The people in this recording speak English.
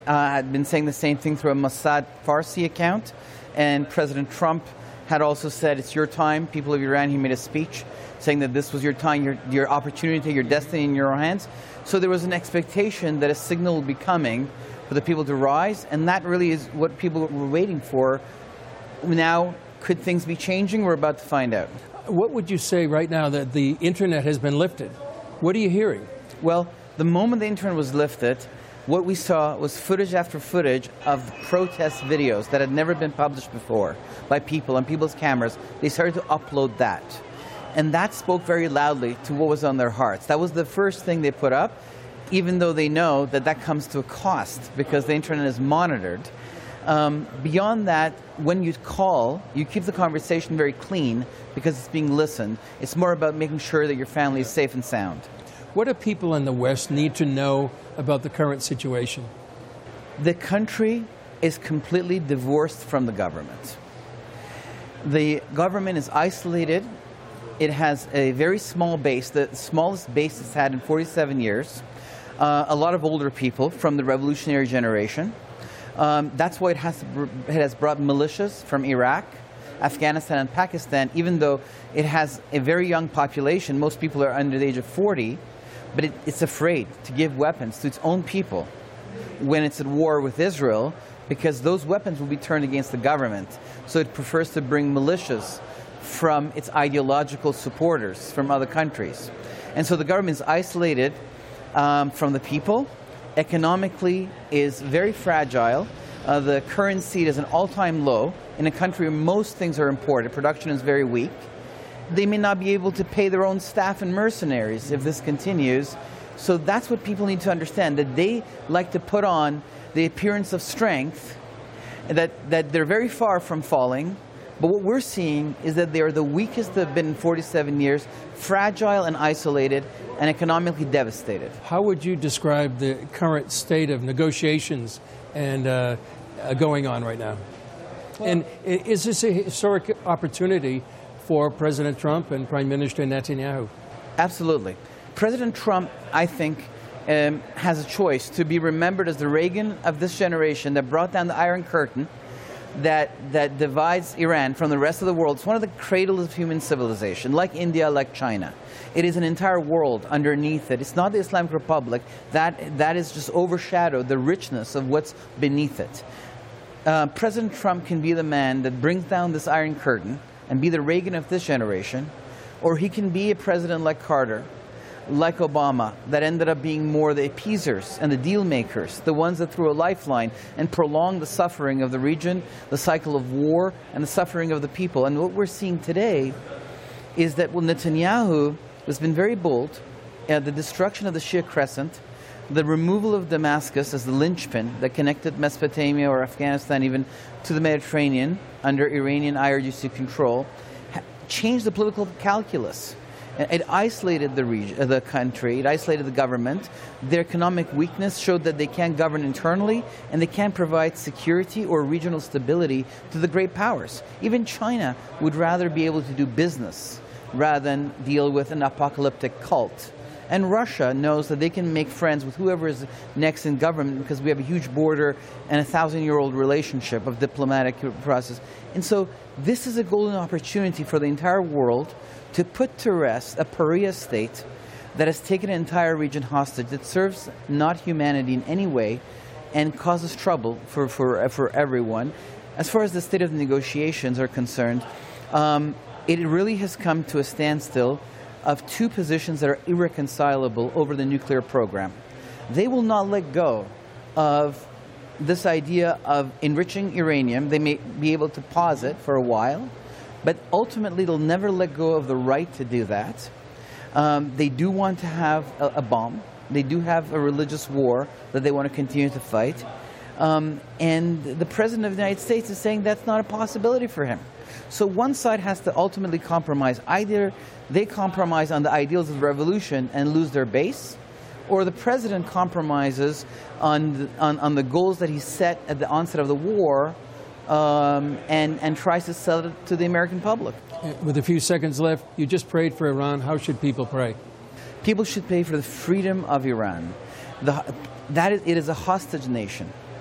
Had been saying the same thing through a Mossad Farsi account, and President Trump had also said, it's your time, people of Iran. He made a speech saying that this was your time, your opportunity, your destiny in your own hands. So there was an expectation that a signal would be coming for the people to rise, and that really is what people were waiting for. Now, could things be changing? We're about to find out. What would you say right now that the internet has been lifted? What are you hearing? Well, the moment the internet was lifted, what we saw was footage after footage of protest videos that had never been published before by people on people's cameras. They started to upload that. And that spoke very loudly to what was on their hearts. That was the first thing they put up, even though they know that that comes to a cost because the internet is monitored. Beyond that, when you call, you keep the conversation very clean because it's being listened. It's more about making sure that your family is safe and sound. What do people in the West need to know about the current situation? The country is completely divorced from the government. The government is isolated. It has a very small base, the smallest base it's had in 47 years. A lot of older people from the revolutionary generation. That's why it has brought militias from Iraq, Afghanistan, and Pakistan, even though it has a very young population. Most people are under the age of 40, but it's afraid to give weapons to its own people when it's at war with Israel, because those weapons will be turned against the government. So it prefers to bring militias from its ideological supporters from other countries. And so the government is isolated from the people. Economically is very fragile. The currency is an all-time low in a country where most things are imported. Production is very weak. They may not be able to pay their own staff and mercenaries if this continues. So that's what people need to understand, that they like to put on the appearance of strength, that they're very far from falling. But what we're seeing is that they are the weakest they've been in 47 years, fragile and isolated and economically devastated. How would you describe the current state of negotiations and going on right now? Well, and is this a historic opportunity for President Trump and Prime Minister Netanyahu? Absolutely. President Trump, I think, has a choice to be remembered as the Reagan of this generation that brought down the Iron Curtain, that divides Iran from the rest of the world. It's one of the cradles of human civilization, like India, like China. It is an entire world underneath it. It's not the Islamic Republic. That is just overshadowed the richness of what's beneath it. President Trump can be the man that brings down this Iron Curtain and be the Reagan of this generation, or he can be a president like Carter, like Obama, that ended up being more the appeasers and the deal makers, the ones that threw a lifeline and prolonged the suffering of the region, the cycle of war, and the suffering of the people. And what we're seeing today is that Netanyahu has been very bold. The destruction of the Shia Crescent, the removal of Damascus as the linchpin that connected Mesopotamia or Afghanistan even to the Mediterranean under Iranian IRGC control, changed the political calculus. It isolated the country, it isolated the government. Their economic weakness showed that they can't govern internally and they can't provide security or regional stability to the great powers. Even China would rather be able to do business rather than deal with an apocalyptic cult. And Russia knows that they can make friends with whoever is next in government because we have a huge border and a 1,000-year-old relationship of diplomatic process. And so this is a golden opportunity for the entire world to put to rest a pariah state that has taken an entire region hostage, that serves not humanity in any way and causes trouble for everyone. As far as the state of the negotiations are concerned, it really has come to a standstill of two positions that are irreconcilable over the nuclear program. They will not let go of this idea of enriching uranium. They may be able to pause it for a while, but ultimately they'll never let go of the right to do that. They do want to have a bomb. They do have a religious war that they want to continue to fight. And the President of the United States is saying that's not a possibility for him. So one side has to ultimately compromise. Either they compromise on the ideals of the revolution and lose their base, or the president compromises on the goals that he set at the onset of the war and tries to sell it to the American public. With a few seconds left, you just prayed for Iran. How should people pray? People should pray for the freedom of Iran. It is a hostage nation.